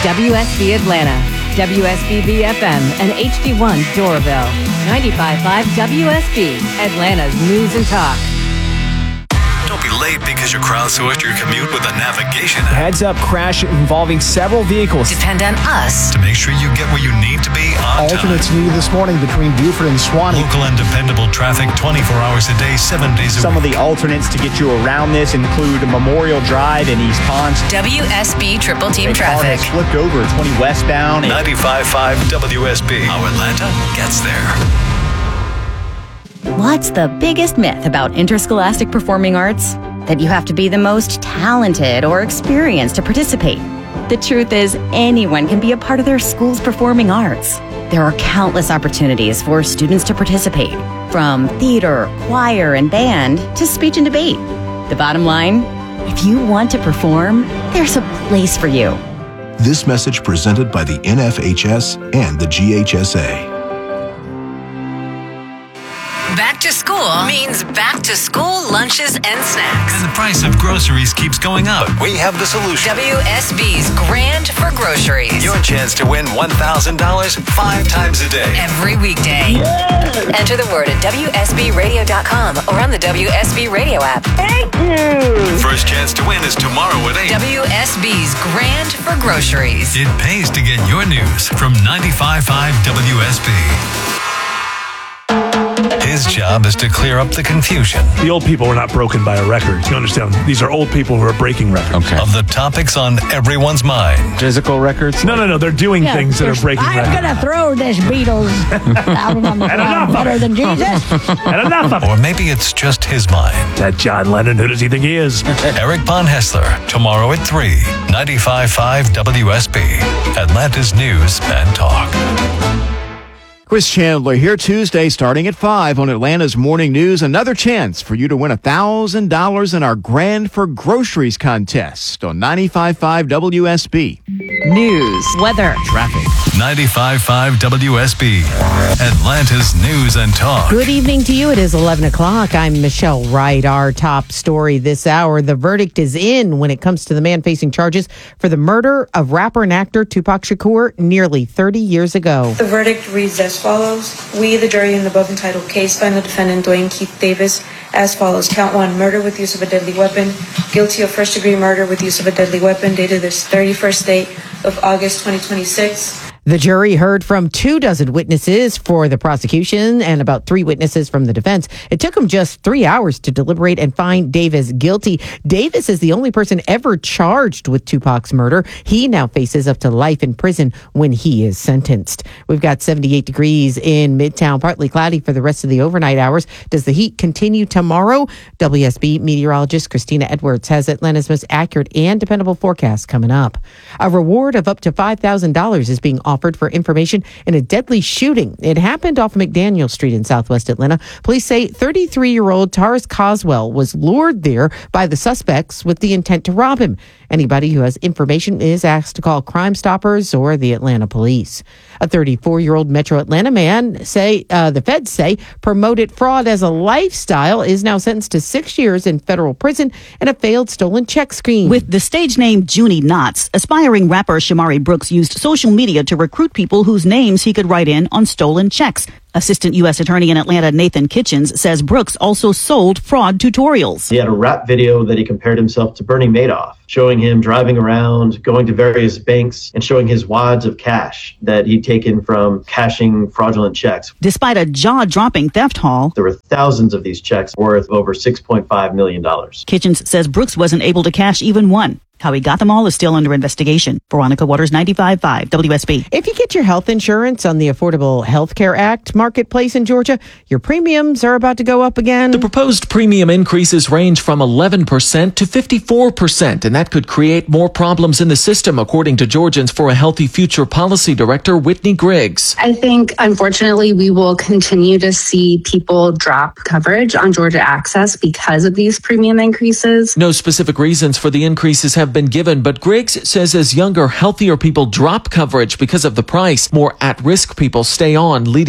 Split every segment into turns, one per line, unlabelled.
WSB Atlanta, WSB FM, and HD1 Doraville. 95.5 WSB, Atlanta's News and Talk.
Don't be late because you crowdsourced your commute with a navigation app.
Heads-up crash involving several vehicles.
Depend on us
To make sure you get where you need to be on
Alternates
time.
needed this morning between Buford and Swanee.
Local and dependable traffic 24 hours a day, 7 days a
Some of
week.
the alternates to get you around this include Memorial Drive in East Ponce.
WSB Triple Team
A car
Traffic.
has flipped over 20 westbound.
95.5 WSB. How Atlanta gets there.
What's the biggest myth about interscholastic performing arts? That you have to be the most talented or experienced to participate. The truth is, anyone can be a part of their school's performing arts. There are countless opportunities for students to participate, from theater, choir, and band to speech and debate. The bottom line, if you want to perform, there's a place for you.
This message presented by the NFHS and the GHSA.
Back to school means back to school lunches and snacks.
And the price of groceries keeps going up. But we have the solution.
WSB's Grand for Groceries.
Your chance to win $1,000 5 times a day.
Every weekday. Enter the word at WSBradio.com or on the WSB Radio app.
Your first chance to win is tomorrow at 8.
WSB's Grand for Groceries.
It pays to get your news from 95.5 WSB. His job is to clear up the confusion
The old people were not broken by a record. You understand? These are old people who are breaking records.
of the topics on everyone's mind.
Physical records?
No. They're doing things that are breaking
I'm
records.
going to throw this Beatles album on the
enough
ground
of
better
it.
than Jesus.
And enough of it.
Or maybe it's just his mind.
That John Lennon, who does he think he is?
Eric Von Hessler, tomorrow at 3, 95.5 WSB, Atlanta's News and Talk.
Chris Chandler here Tuesday starting at 5 on Atlanta's Morning News. Another chance for you to win $1,000 in our Grand for Groceries contest on 95.5 WSB.
News, weather,
Traffic.
95.5 WSB, Atlanta's News and Talk.
Good evening to you. It is 11 o'clock. I'm Michelle Wright. Our top story this hour. The verdict is in when it comes to the man facing charges for the murder of rapper and actor Tupac Shakur nearly 30 years ago.
The verdict reads as follows. We, the jury in the above entitled case, find the defendant Dwayne Keith Davis as follows. Count 1, murder with use of a deadly weapon. Guilty of first-degree murder with use of a deadly weapon, dated this 31st day of August 2026.
The jury heard from 24 witnesses for the prosecution and about 3 witnesses from the defense. It took them just 3 hours to deliberate and find Davis guilty. Davis is the only person ever charged with Tupac's murder. He now faces up to life in prison when he is sentenced. We've got 78 degrees in Midtown, partly cloudy for the rest of the overnight hours. Does the heat continue tomorrow? WSB meteorologist Christina Edwards has Atlanta's most accurate and dependable forecast coming up. A reward of up to $5,000 is being offered for information in a deadly shooting. It happened off McDaniel Street in Southwest Atlanta. Police say 33-year-old Taurus Coswell was lured there by the suspects with the intent to rob him. Anybody who has information is asked to call Crime Stoppers or the Atlanta Police. A 34-year-old Metro Atlanta man the feds say promoted fraud as a lifestyle is now sentenced to 6 years in federal prison and a failed stolen check scheme.
With the stage name Junie Knotts, aspiring rapper Shamari Brooks used social media to recruit people whose names he could write in on stolen checks. Assistant U.S. Attorney in Atlanta Nathan Kitchens says Brooks also sold fraud tutorials.
He had a rap video that he compared himself to Bernie Madoff, showing him driving around, going to various banks, and showing his wads of cash that he'd taken from cashing fraudulent checks.
Despite a jaw-dropping theft haul,
there were thousands of these checks worth over $6.5 million.
Kitchens says Brooks wasn't able to cash even one. How he got them all is still under investigation. Veronica Waters, 95.5 WSB.
If you get your health insurance on the Affordable Health Care Act marketplace in Georgia, your premiums are about to go up again.
The proposed premium increases range from 11% to 54%, and that could create more problems in the system, according to Georgians for a Healthy Future Policy Director Whitney Griggs.
I think, unfortunately, we will continue to see people drop coverage on Georgia Access because of these premium increases.
No specific reasons for the increases have been given, but Griggs says as younger, healthier people drop coverage because of the price, more at-risk people stay on, leading to higher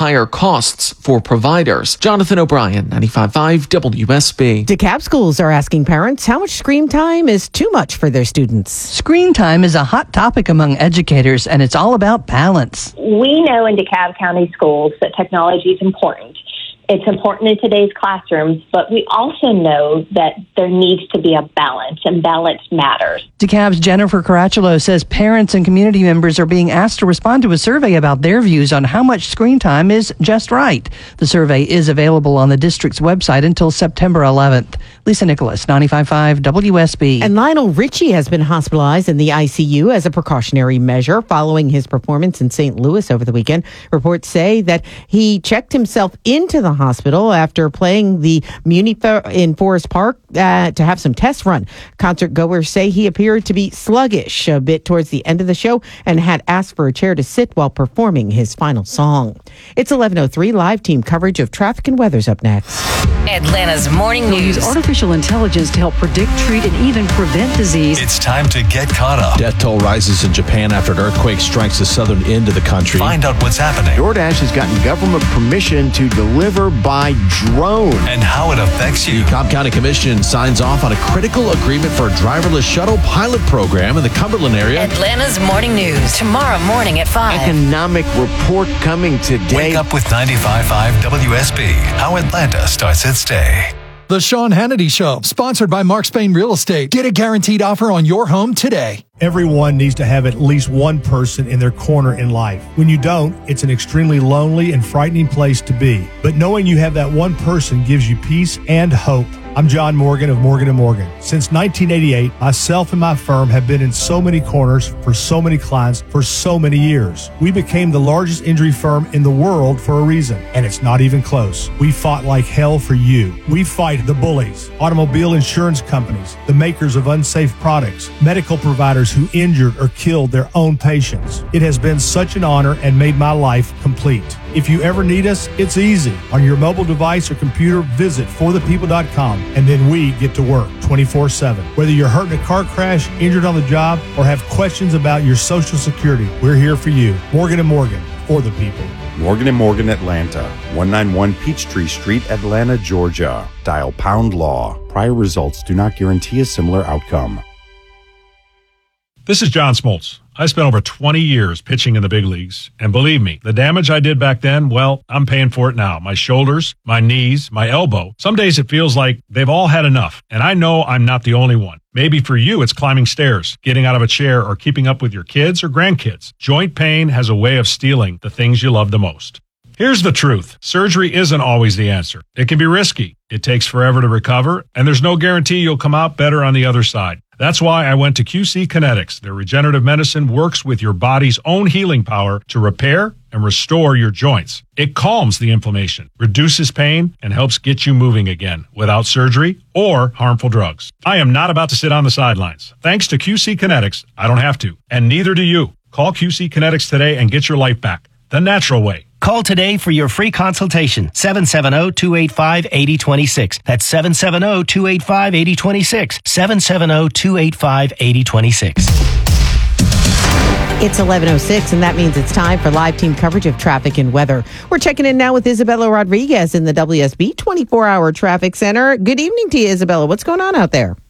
higher costs for providers. Jonathan O'Brien, 95.5 WSB.
DeKalb schools are asking parents how much screen time is too much for their students.
Screen time is a hot topic among educators, and it's all about balance.
We know in DeKalb County schools that technology is important. It's important in today's classrooms, but we also know that there needs to be a balance, and balance matters.
DeKalb's Jennifer Carachulo says parents and community members are being asked to respond to a survey about their views on how much screen time is just right. The survey is available on the district's website until September 11th. Lisa Nicholas, 95.5 WSB.
And Lionel Richie has been hospitalized in the ICU as a precautionary measure following his performance in St. Louis over the weekend. Reports say that he checked himself into the hospital after playing the Muni in Forest Park to have some tests run. Concert goers say he appeared to be sluggish a bit towards the end of the show and had asked for a chair to sit while performing his final song. It's 11:03. Live team coverage of traffic and weather's up next.
Atlanta's Morning News.
Use artificial intelligence to help predict, treat, and even prevent disease.
It's time to get caught up.
Death toll rises in Japan after an earthquake strikes the southern end of the country.
Find out what's happening.
DoorDash has gotten government permission to deliver by drone.
And how it affects you.
The Cobb County Commission signs off on a critical agreement for a driverless shuttle pilot program in the Cumberland area.
Atlanta's Morning News. Tomorrow morning at 5.
Economic report coming today.
Wake up with 95.5 WSB. How Atlanta starts its day.
The Sean Hannity Show, sponsored by Mark Spain Real Estate. Get a guaranteed offer on your home today.
Everyone needs to have at least one person in their corner in life. When you don't, it's an extremely lonely and frightening place to be. But knowing you have that one person gives you peace and hope. I'm John Morgan of Morgan & Morgan. Since 1988, myself and my firm have been in so many corners for so many clients for so many years. We became the largest injury firm in the world for a reason, and it's not even close. We fought like hell for you. We fight the bullies, automobile insurance companies, the makers of unsafe products, medical providers who injured or killed their own patients. It has been such an honor and made my life complete. If you ever need us, it's easy. On your mobile device or computer, visit forthepeople.com, and then we get to work 24/7. Whether you're hurt in a car crash, injured on the job, or have questions about your Social Security, we're here for you. Morgan & Morgan, for the people.
Morgan & Morgan Atlanta, 191 Peachtree Street, Atlanta, Georgia. Dial #law. Prior results do not guarantee a similar outcome.
This is John Smoltz. I spent over 20 years pitching in the big leagues, and believe me, the damage I did back then, well, I'm paying for it now. My shoulders, my knees, my elbow. Some days it feels like they've all had enough, and I know I'm not the only one. Maybe for you, it's climbing stairs, getting out of a chair, or keeping up with your kids or grandkids. Joint pain has a way of stealing the things you love the most. Here's the truth. Surgery isn't always the answer. It can be risky. It takes forever to recover, and there's no guarantee you'll come out better on the other side. That's why I went to QC Kinetics. Their regenerative medicine works with your body's own healing power to repair and restore your joints. It calms the inflammation, reduces pain, and helps get you moving again without surgery or harmful drugs. I am not about to sit on the sidelines. Thanks to QC Kinetics, I don't have to, and neither do you. Call QC Kinetics today and get your life back the natural way.
Call today for your free consultation. 770-285-8026. That's 770-285-8026. 770-285-8026.
It's 11:06, and that means it's time for live team coverage of traffic and weather. We're checking in now with Isabella Rodriguez in the WSB 24-hour traffic center. Good evening to you, Isabella. What's going on out there?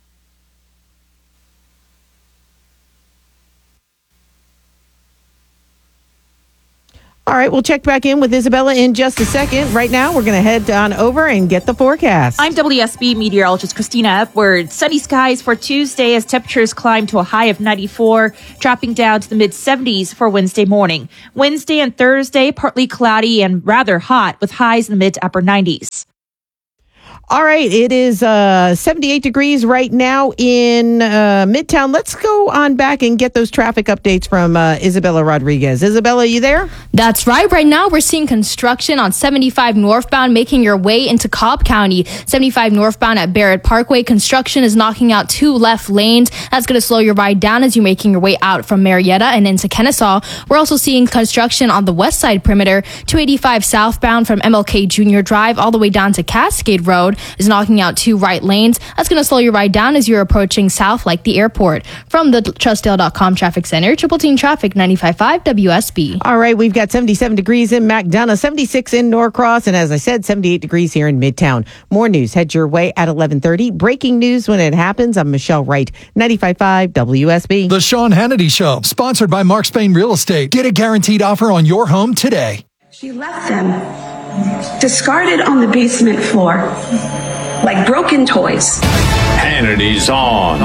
All right, we'll check back in with Isabella in just a second. Right now, we're going to head on over and get the forecast.
I'm WSB meteorologist Christina Epworth. Sunny skies for Tuesday as temperatures climb to a high of 94, dropping down to the mid-70s for Wednesday morning. Wednesday and Thursday, partly cloudy and rather hot with highs in the mid to upper 90s.
All right, it is 78 degrees right now in Midtown. Let's go on back and get those traffic updates from Isabella Rodriguez. Isabella, you there?
That's right. Right now, we're seeing construction on 75 northbound making your way into Cobb County. 75 northbound at Barrett Parkway. Construction is knocking out 2 left lanes. That's going to slow your ride down as you're making your way out from Marietta and into Kennesaw. We're also seeing construction on the west side perimeter, 285 southbound from MLK Junior Drive all the way down to Cascade Road. Road is knocking out 2 right lanes. That's going to slow your ride down as you're approaching South Lake, the airport. From the Trustdale.com Traffic Center, Triple Team Traffic, 95.5 WSB.
All right, we've got 77 degrees in McDonough, 76 in Norcross, and as I said, 78 degrees here in Midtown. More news head your way at 11:30. Breaking news when it happens. I'm Michelle Wright, 95.5 WSB.
The Sean Hannity Show, sponsored by Mark Spain Real Estate. Get a guaranteed offer on your home today.
She left them discarded on the basement floor like broken toys.
Hannity's on.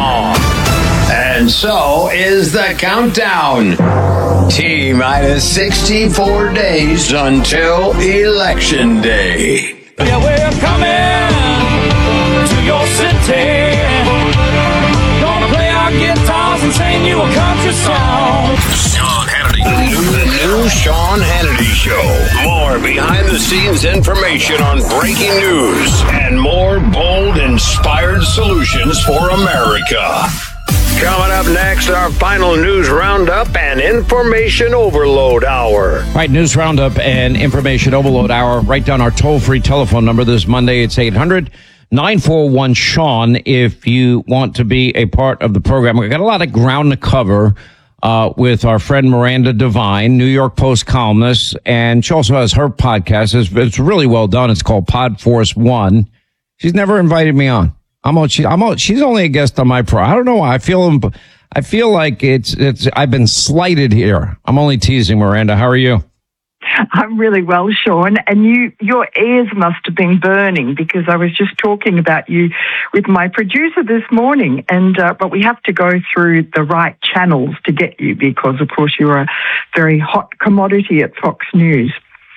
And so is the countdown. T-minus 64 days until Election Day.
Yeah, we're coming to your city. Gonna play our guitars and sing you a country song.
Sean Hannity. The new Sean Hannity Show. More behind-the-scenes information on breaking news and more bold, inspired solutions for America. Coming up next, our final news roundup and information overload hour.
All right, news roundup and information overload hour. Write down our toll-free telephone number this Monday. It's 800-941-SEAN if you want to be a part of the program. We've got a lot of ground to cover with our friend Miranda Devine, New York Post columnist, and she also has her podcast. It's really well done. It's called Podforce One. She's never invited me on. She's only a guest on my pro. I don't know why. I feel like I've been slighted here. I'm only teasing, Miranda. How are you?
I'm really well, Sean. And your ears must have been burning because I was just talking about you with my producer this morning. And but we have to go through the right channels to get you because, of course, you're a very hot commodity at Fox News.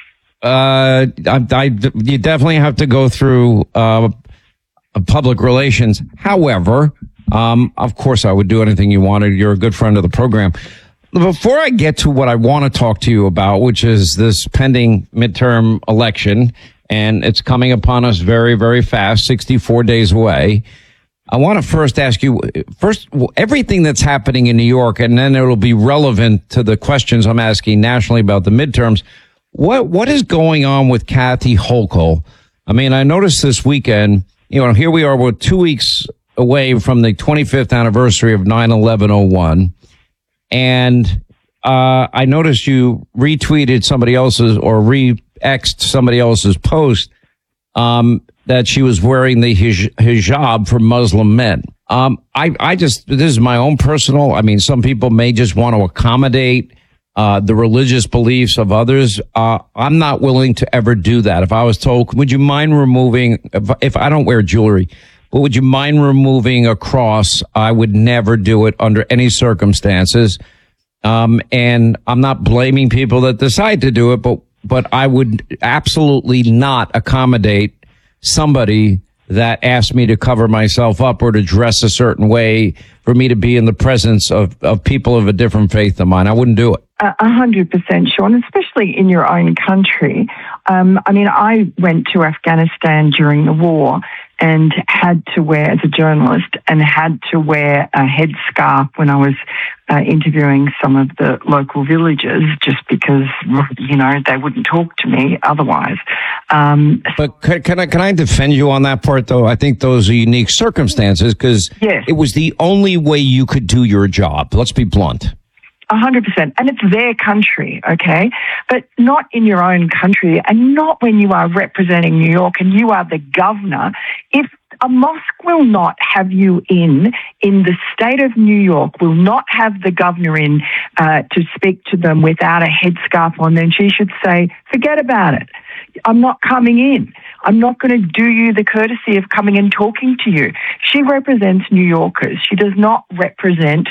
You definitely have to go through public relations. However, of course, I would do anything you wanted. You're a good friend of the program. Before I get to what I want to talk to you about, which is this pending midterm election, and it's coming upon us very, very fast, 64 days away, I want to first ask you, everything that's happening in New York, and then it'll be relevant to the questions I'm asking nationally about the midterms. What is going on with Kathy Hochul? I mean, I noticed this weekend, here we are, we're 2 weeks away from the 25th anniversary of 9/11/01. And I noticed you retweeted somebody else's or re-X'd somebody else's post that she was wearing the hijab for Muslim men. This is my own personal, some people may just want to accommodate the religious beliefs of others. I'm not willing to ever do that. If I was told, would you mind removing, if I don't wear jewelry, but would you mind removing a cross? I would never do it under any circumstances. And I'm not blaming people that decide to do it, but I would absolutely not accommodate somebody that asked me to cover myself up or to dress a certain way for me to be in the presence of people of a different faith than mine. I wouldn't do it.
100%, Sean, especially in your own country. I went to Afghanistan during the war and had to wear, as a journalist, and had to wear a headscarf when I was interviewing some of the local villagers just because, they wouldn't talk to me otherwise.
But can I defend you on that part, though? I think those are unique circumstances because It was the only way you could do your job. Let's be blunt.
100%. And it's their country, okay? But not in your own country and not when you are representing New York and you are the governor. If a mosque will not have you in the state of New York, will not have the governor in to speak to them without a headscarf on, then she should say, forget about it. I'm not coming in. I'm not going to do you the courtesy of coming and talking to you. She represents New Yorkers. She does not represent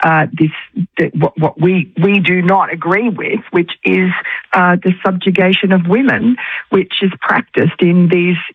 what we do not agree with, which is the subjugation of women, which is practiced in these